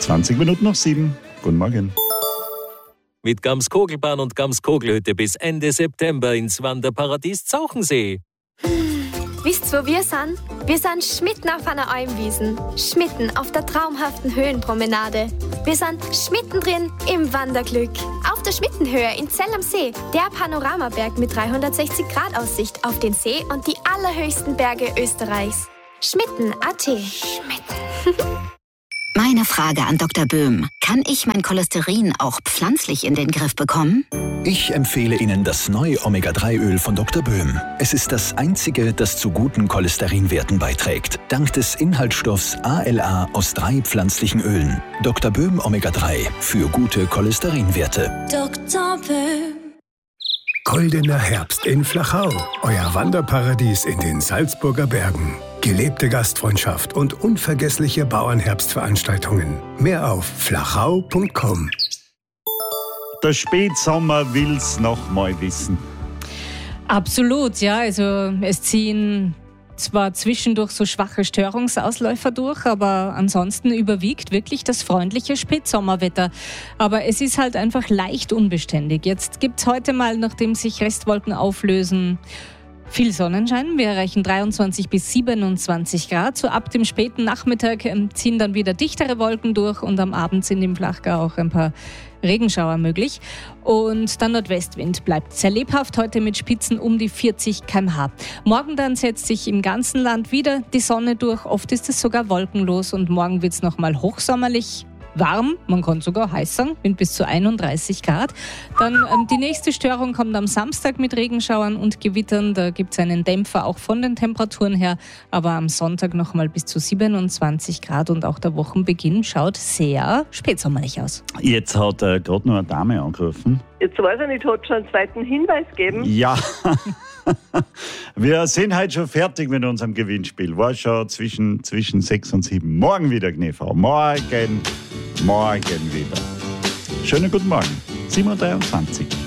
20 Minuten nach 7. Guten Morgen. Mit Gamskogelbahn und Gamskogelhütte bis Ende September ins Wanderparadies Zauchensee. Wisst ihr, wo wir sind? Wir sind schmitten auf einer Almwiesen, schmitten auf der traumhaften Höhenpromenade. Wir sind schmittendrin im Wanderglück. Auf der Schmittenhöhe in Zell am See, der Panoramaberg mit 360-Grad-Aussicht auf den See und die allerhöchsten Berge Österreichs. Schmitten.at. Schmitten. Meine Frage an Dr. Böhm. Kann ich mein Cholesterin auch pflanzlich in den Griff bekommen? Ich empfehle Ihnen das neue Omega-3-Öl von Dr. Böhm. Es ist das einzige, das zu guten Cholesterinwerten beiträgt. Dank des Inhaltsstoffs ALA aus 3 pflanzlichen Ölen. Dr. Böhm Omega-3 für gute Cholesterinwerte. Dr. Böhm. Goldener Herbst in Flachau. Euer Wanderparadies in den Salzburger Bergen. Gelebte Gastfreundschaft und unvergessliche Bauernherbstveranstaltungen. Mehr auf flachau.com. Der Spätsommer will's noch mal wissen. Absolut, ja. Also es ziehen zwar zwischendurch so schwache Störungsausläufer durch, aber ansonsten überwiegt wirklich das freundliche Spätsommerwetter. Aber es ist halt einfach leicht unbeständig. Jetzt gibt's heute mal, nachdem sich Restwolken auflösen, viel Sonnenschein. Wir erreichen 23 bis 27 Grad. So ab dem späten Nachmittag ziehen dann wieder dichtere Wolken durch und am Abend sind im Flachgau auch ein paar Regenschauer möglich. Und der Nordwestwind bleibt sehr lebhaft, heute mit Spitzen um die 40 km/h. Morgen dann setzt sich im ganzen Land wieder die Sonne durch. Oft ist es sogar wolkenlos und morgen wird es nochmal hochsommerlich. Warm, man kann sogar heiß sagen, Wind bis zu 31 Grad. Dann die nächste Störung kommt am Samstag mit Regenschauern und Gewittern. Da gibt es einen Dämpfer auch von den Temperaturen her. Aber am Sonntag nochmal bis zu 27 Grad und auch der Wochenbeginn schaut sehr spätsommerlich aus. Jetzt hat gerade noch eine Dame angerufen. Jetzt weiß ich nicht, hat schon einen zweiten Hinweis gegeben? Ja, wir sind heute schon fertig mit unserem Gewinnspiel. War schon zwischen 6 und 7. Morgen wieder, Gnefrau. Morgen wieder. Schönen guten Morgen. 7.23 Uhr.